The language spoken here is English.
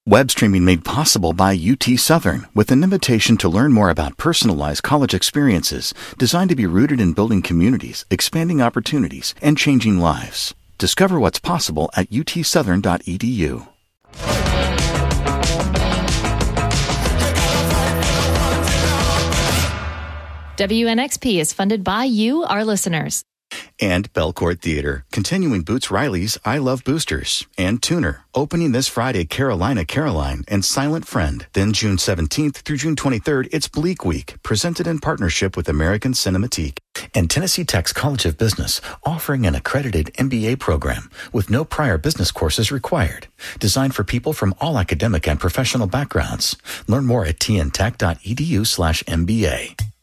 Web streaming made possible by UT Southern with an invitation to learn more about personalized college experiences designed to be rooted in building communities, expanding opportunities, and changing lives. Discover what's possible at utsouthern.edu. WNXP is funded by you, our listeners. And Belcourt Theater, continuing Boots Riley's I Love Boosters, and Tuner, opening this Friday Carolina Caroline and Silent Friend. Then June 17th through June 23rd, it's Bleak Week, presented in partnership with American Cinematique. And Tennessee Tech's College of Business, offering an accredited MBA program with no prior business courses required. Designed for people from all academic and professional backgrounds. Learn more at tntech.edu/MBA.